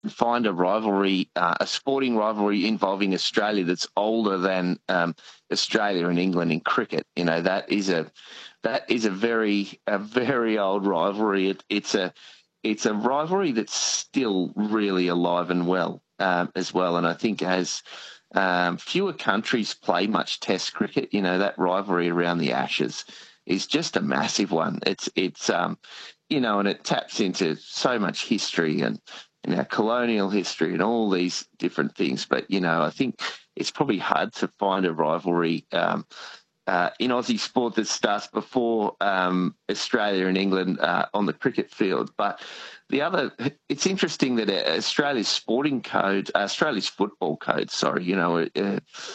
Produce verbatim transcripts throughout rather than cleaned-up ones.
find a rivalry, uh, a sporting rivalry involving Australia that's older than um, Australia and England in cricket. You know, that is a that is a very a very old rivalry. It, it's a it's a rivalry that's still really alive and well um, as well. And I think as um, fewer countries play much Test cricket, you know, that rivalry around the Ashes is just a massive one. It's it's um, you know, and it taps into so much history and you know, colonial history and all these different things. But, you know, I think it's probably hard to find a rivalry um, uh, in Aussie sport that starts before um, Australia and England uh, on the cricket field. But the other, it's interesting that Australia's sporting code, Australia's football code, sorry, you know, uh,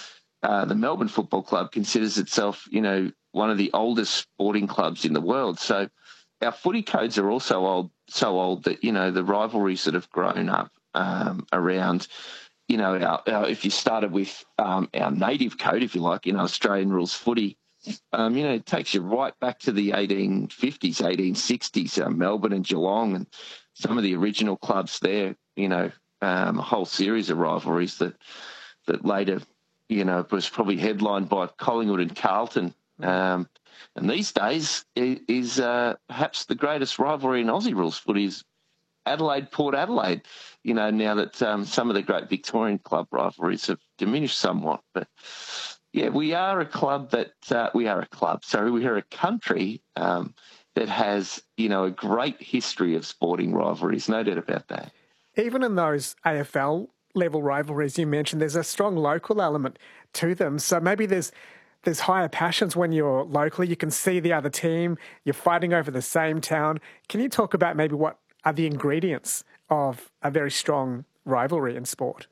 uh, the Melbourne Football Club considers itself, you know, one of the oldest sporting clubs in the world. So our footy codes are also old, so old that, you know, the rivalries that have grown up um, around, you know, our, our, if you started with um, our native code, if you like, you know, Australian rules footy, um, you know, it takes you right back to the eighteen fifties, eighteen sixties, uh, Melbourne and Geelong and some of the original clubs there, you know, um, a whole series of rivalries that, that later, you know, was probably headlined by Collingwood and Carlton. Um, and these days is uh, perhaps the greatest rivalry in Aussie rules footy is Adelaide, Port Adelaide, you know, now that um, some of the great Victorian club rivalries have diminished somewhat. But, yeah, we are a club that uh, – we are a club, sorry, we are a country um, that has, you know, a great history of sporting rivalries, no doubt about that. Even in those A F L level rivalries you mentioned, there's a strong local element to them. So maybe there's – There's higher passions when you're locally. You can see the other team. You're fighting over the same town. Can you talk about maybe what are the ingredients of a very strong rivalry in sport?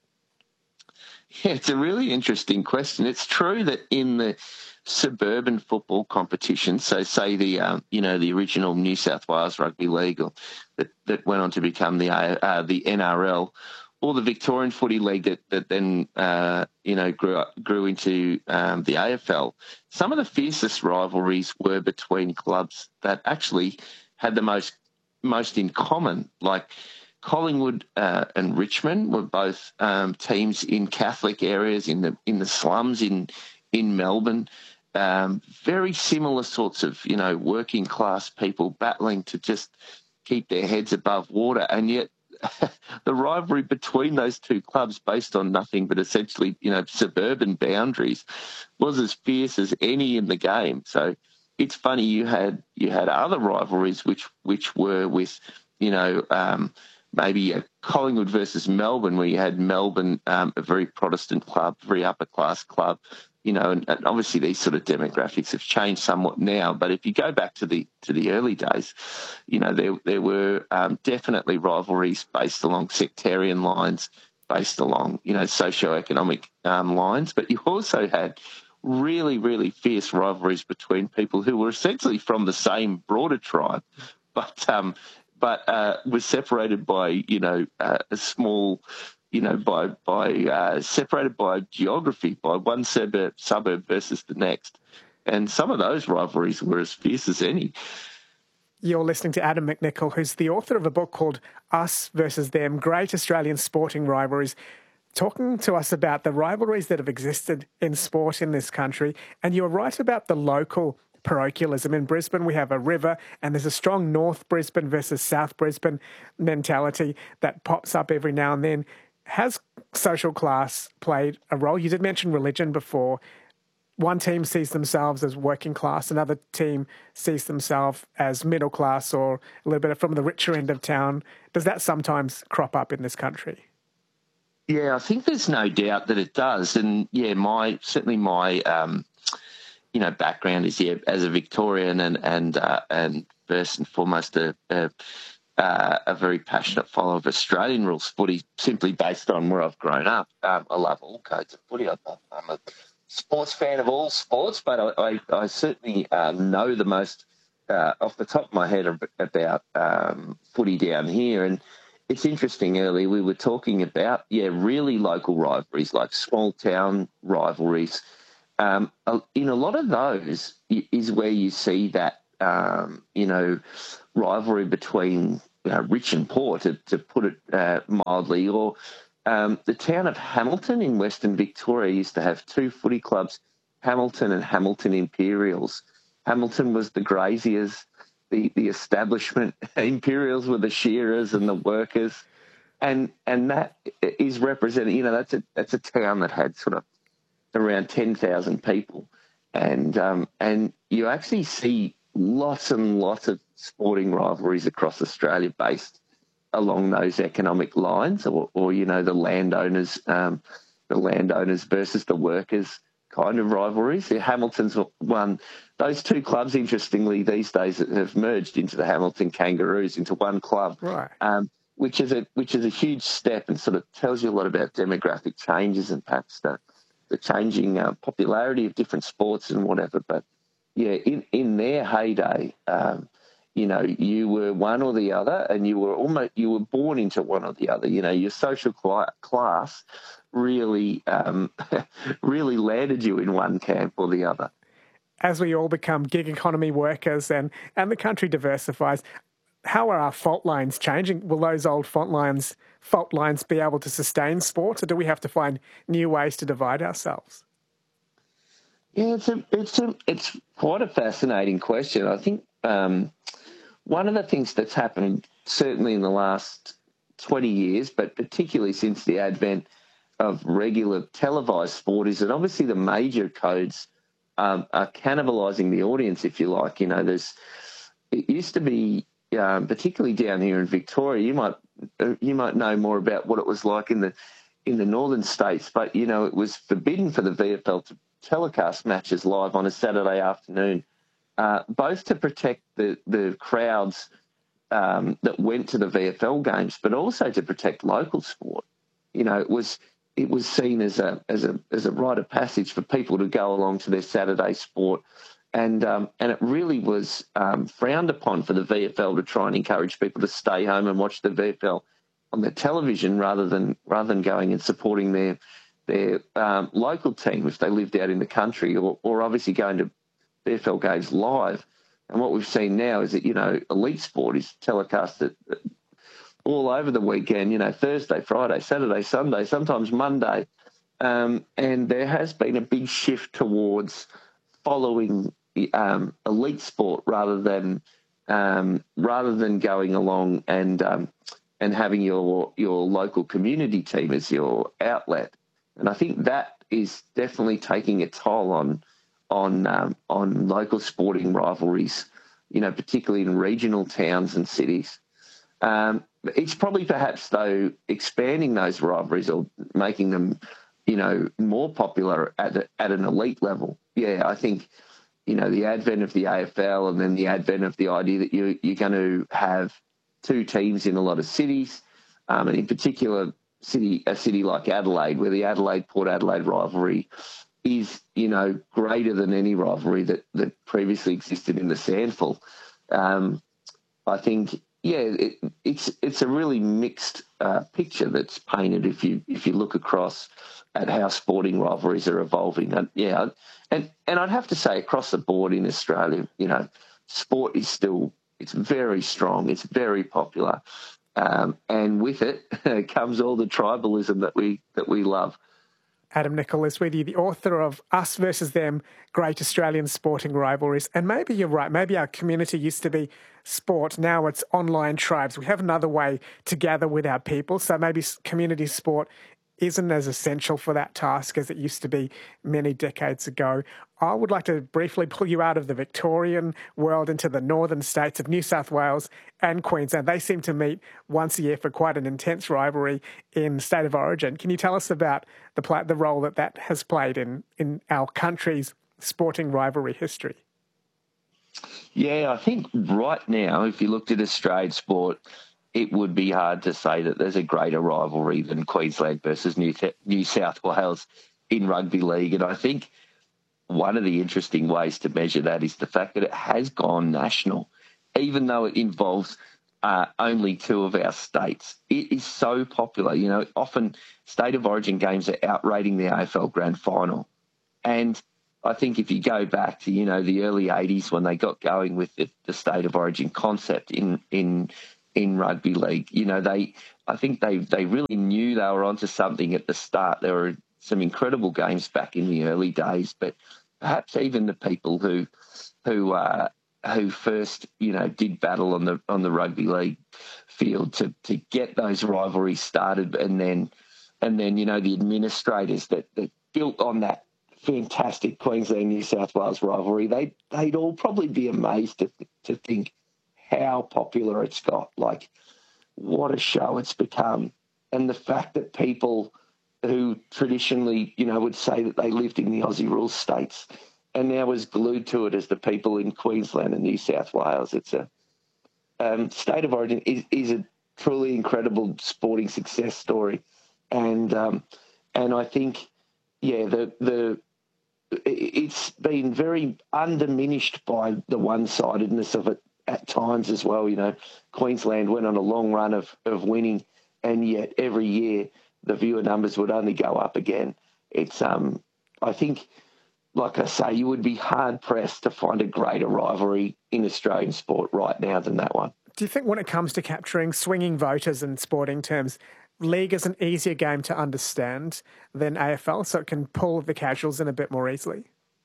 Yeah, it's a really interesting question. It's true that in the suburban football competition, so say the um, you know the original New South Wales Rugby League, or that, that went on to become the uh, the N R L. Or the Victorian Footy League that, that then, uh, you know, grew up, grew into um, the A F L. Some of the fiercest rivalries were between clubs that actually had the most most in common. Like Collingwood uh, and Richmond were both um, teams in Catholic areas, in the in the slums in in Melbourne. Um, very similar sorts of, you know, working class people battling to just keep their heads above water, and yet the rivalry between those two clubs, based on nothing but essentially, you know, suburban boundaries, was as fierce as any in the game. So it's funny, you had you had other rivalries which which were with, you know, um, maybe a Collingwood versus Melbourne, where you had Melbourne, um, a very Protestant club, very upper class club, you know, and, and obviously these sort of demographics have changed somewhat now. But if you go back to the to the early days, you know, there there were um, definitely rivalries based along sectarian lines, based along, you know, socioeconomic um, lines. But you also had really, really fierce rivalries between people who were essentially from the same broader tribe, but um, but uh, was separated by, you know, uh, a small, you know, by by uh, separated by geography, by one suburb, suburb versus the next. And some of those rivalries were as fierce as any. You're listening to Adam McNichol, who's the author of a book called Us versus Them, Great Australian Sporting Rivalries, talking to us about the rivalries that have existed in sport in this country. And you're right about the local parochialism. In Brisbane, we have a river, and there's a strong North Brisbane versus South Brisbane mentality that pops up every now and then. Has social class played a role? You did mention religion before. One team sees themselves as working class, another team sees themselves as middle class or a little bit from the richer end of town. Does that sometimes crop up in this country? Yeah, I think there's no doubt that it does. And yeah, my certainly my um, you know background is yeah as a Victorian and and uh, and first and foremost a, a uh, a very passionate follower of Australian rules footy, simply based on where I've grown up. Um, I love all codes of footy. I, I'm a sports fan of all sports, but I, I, I certainly uh, know the most uh, off the top of my head about um, footy down here. And it's interesting, earlier we were talking about, yeah, really local rivalries, like small town rivalries. Um, in a lot of those is where you see that, um, you know, rivalry between uh, rich and poor, to, to put it uh, mildly. Or um, the town of Hamilton in Western Victoria used to have two footy clubs, Hamilton and Hamilton Imperials. Hamilton was the graziers, the, the establishment. Imperials were the shearers and the workers. And and that is represented, you know, that's a that's a town that had sort of around ten thousand people. And um, and you actually see lots and lots of sporting rivalries across Australia based along those economic lines, or, or you know, the landowners, um, the landowners versus the workers kind of rivalries. The Hamilton's one. Those two clubs, interestingly, these days have merged into the Hamilton Kangaroos, into one club. Right. Um, which is a which is a huge step, and sort of tells you a lot about demographic changes and perhaps the, the changing uh, popularity of different sports and whatever. But yeah, in, in their heyday, um, you know, you were one or the other, and you were almost you were born into one or the other. You know, your social cl- class really um, really landed you in one camp or the other. As we all become gig economy workers and, and the country diversifies, how are our fault lines changing? Will those old fault lines, fault lines be able to sustain sport, or do we have to find new ways to divide ourselves? Yeah, it's a, it's a, it's quite a fascinating question. I think um, one of the things that's happened certainly in the last twenty years, but particularly since the advent of regular televised sport, is that obviously the major codes um, are cannibalising the audience, if you like. You know, there's it used to be. Um, particularly down here in Victoria, you might uh, you might know more about what it was like in the in the northern states. But you know, it was forbidden for the V F L to telecast matches live on a Saturday afternoon, uh, both to protect the the crowds um, that went to the V F L games, but also to protect local sport. You know, it was it was seen as a as a as a rite of passage for people to go along to their Saturday sport. And um, and it really was um, frowned upon for the V F L to try and encourage people to stay home and watch the V F L on their television rather than rather than going and supporting their their um, local team if they lived out in the country, or, or obviously going to V F L games live. And what we've seen now is that, you know, elite sport is telecasted all over the weekend, you know, Thursday, Friday, Saturday, Sunday, sometimes Monday. Um, and there has been a big shift towards following um, elite sport rather than um, rather than going along and um, and having your your local community team as your outlet. And I think that is definitely taking a toll on on um, on local sporting rivalries, you know, particularly in regional towns and cities. Um, it's probably perhaps, though, expanding those rivalries or making them, you know, more popular at a, at an elite level. Yeah, I think, you know, the advent of the A F L and then the advent of the idea that you, you're going to have two teams in a lot of cities, um, and in particular, city a city like Adelaide, where the Adelaide-Port Adelaide rivalry is, you know, greater than any rivalry that, that previously existed in the Sandful. Um, I think, yeah, it, it's it's a really mixed uh, picture that's painted if you if you look across at how sporting rivalries are evolving. And, yeah, and and I'd have to say across the board in Australia, you know, sport is still, it's very strong, it's very popular, um, and with it comes all the tribalism that we that we love. Adam Nichol is with you, the author of Us versus Them, Great Australian Sporting Rivalries. And maybe you're right, maybe our community used to be sport, now it's online tribes. We have another way to gather with our people, so maybe community sport isn't as essential for that task as it used to be many decades ago. I would like to briefly pull you out of the Victorian world into the northern states of New South Wales and Queensland. They seem to meet once a year for quite an intense rivalry in State of Origin. Can you tell us about the pla- the role that that has played in, in our country's sporting rivalry history? Yeah, I think right now, if you looked at Australian sport, it would be hard to say that there's a greater rivalry than Queensland versus New, New South Wales in rugby league. And I think one of the interesting ways to measure that is the fact that it has gone national, even though it involves uh, only two of our states. It is so popular. You know, often State of Origin games are outrating the A F L Grand Final. And I think if you go back to, you know, the early eighties when they got going with the, the State of Origin concept in in in rugby league. You know, they I think they they really knew they were onto something at the start. There were some incredible games back in the early days, but perhaps even the people who who uh, who first you know did battle on the on the rugby league field to to get those rivalries started, and then and then you know the administrators that, that built on that fantastic Queensland New South Wales rivalry, they they'd all probably be amazed to to think how popular it's got. Like, what a show it's become, and the fact that people who traditionally, you know, would say that they lived in the Aussie rules states and now is glued to it as the people in Queensland and New South Wales. It's a um, state of origin is, is a truly incredible sporting success story, and um, and I think, yeah, the the it's been very undiminished by the one-sidedness of it at times as well. You know, Queensland went on a long run of, of winning, and yet every year the viewer numbers would only go up again. It's, um, I think, like I say, you would be hard-pressed to find a greater rivalry in Australian sport right now than that one. Do you think when it comes to capturing swinging voters in sporting terms, league is an easier game to understand than A F L, so it can pull the casuals in a bit more easily?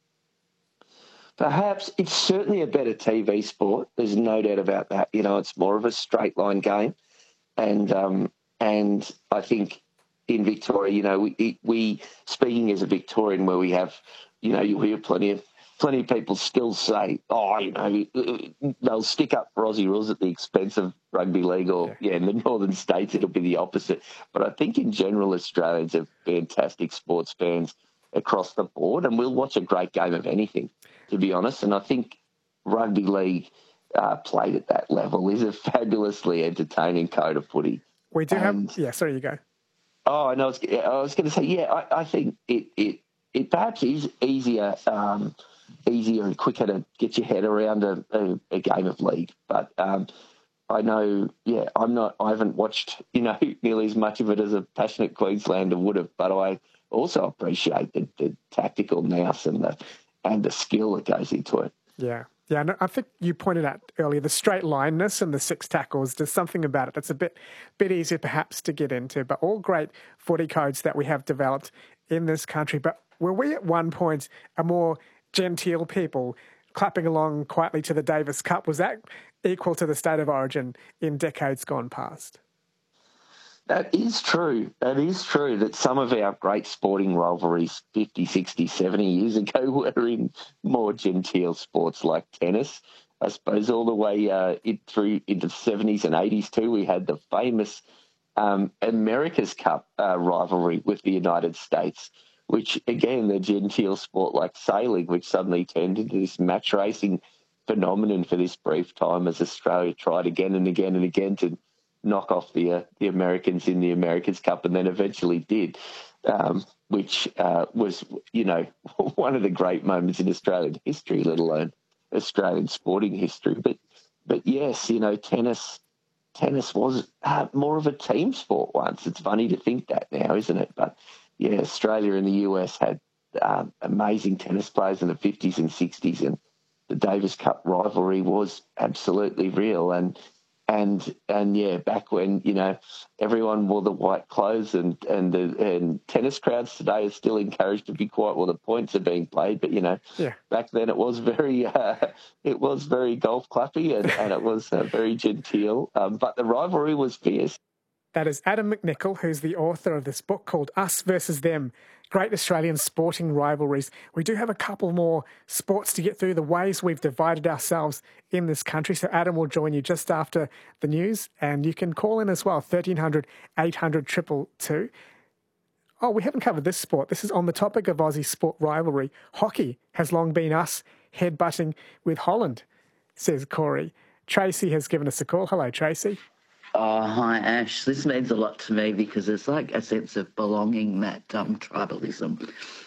Perhaps. It's certainly a better T V sport. There's no doubt about that. You know, it's more of a straight line game. And um, and I think in Victoria, you know, we, we speaking as a Victorian, where we have, you know, you hear plenty of plenty of people still say, oh, you know, they'll stick up for Aussie rules at the expense of rugby league, or, yeah. yeah, in the northern states it'll be the opposite. But I think in general Australians are fantastic sports fans across the board, and we'll watch a great game of anything, to be honest. And I think rugby league uh, played at that level is a fabulously entertaining code of footy. We do and, have... Yeah, sorry, you go. Oh, and I was, I was going to say, yeah, I, I think it, it, it perhaps is easier... Um, easier and quicker to get your head around a, a, a game of league. But um, I know, yeah, I'm not, I haven't watched, you know, nearly as much of it as a passionate Queenslander would have, but I also appreciate the, the tactical nous and the, and the skill that goes into it. Yeah. Yeah, no, I think you pointed out earlier the straight lineness and the six tackles. There's something about it that's a bit bit easier perhaps to get into, but all great footy codes that we have developed in this country. But were we at one point a more genteel people clapping along quietly to the Davis Cup? Was that equal to the state of origin in decades gone past? That is true. That is true that some of our great sporting rivalries fifty, sixty, seventy years ago were in more genteel sports like tennis. I suppose all the way uh, in, through into the seventies and eighties too, we had the famous um, America's Cup uh, rivalry with the United States, which, again, the genteel sport like sailing, which suddenly turned into this match racing phenomenon for this brief time as Australia tried again and again and again to knock off the uh, the Americans in the America's Cup, and then eventually did, um, which uh, was, you know, one of the great moments in Australian history, let alone Australian sporting history. But, but yes, you know, tennis tennis was uh, more of a team sport once. It's funny to think that now, isn't it? But yeah, Australia and the U S had um, amazing tennis players in the fifties and sixties, and the Davis Cup rivalry was absolutely real. And and and yeah, back when, you know, everyone wore the white clothes, and and the and tennis crowds today are still encouraged to be quiet while the points are being played. But you know, yeah. back then it was very uh, it was very golf clappy, and, and it was uh, very genteel. Um, but the rivalry was fierce. That is Adam McNichol, who's the author of this book called Us versus Them, Great Australian Sporting Rivalries. We do have a couple more sports to get through, the ways we've divided ourselves in this country. So Adam will join you just after the news, and you can call in as well, thirteen hundred, eight hundred, two two two. Oh, we haven't covered this sport. This is on the topic of Aussie sport rivalry. Hockey has long been us headbutting with Holland, says Corey. Tracy has given us a call. Hello, Tracy. Oh, hi, Ash. This means a lot to me because it's like a sense of belonging, that um, tribalism.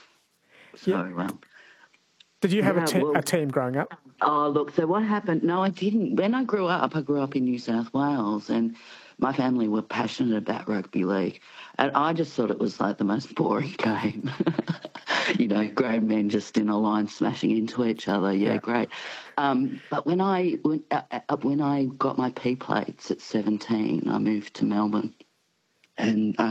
So, yeah. um, Did you have yeah, a, te- well, a team growing up? Oh, look, so what happened? No, I didn't. When I grew up, I grew up in New South Wales, and my family were passionate about rugby league, and I just thought it was like the most boring game. You know, grown men just in a line smashing into each other. Yeah, Yeah. great. Um, but when I when, uh, uh, when I got my P plates at seventeen, I moved to Melbourne, and